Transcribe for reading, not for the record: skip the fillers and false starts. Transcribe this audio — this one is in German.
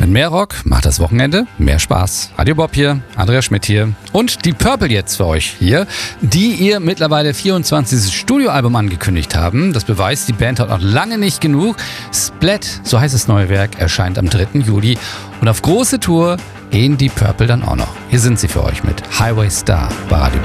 Mit mehr Rock macht das Wochenende mehr Spaß. Radio Bob hier, Andreas Schmidt hier und die Purple jetzt für euch hier, die ihr mittlerweile 24. Studioalbum angekündigt haben. Das beweist, die Band hat noch lange nicht genug. Splat, so heißt das neue Werk, erscheint am 3. Juli und auf große Tour gehen die Purple dann auch noch. Hier sind sie für euch mit Highway Star bei Radio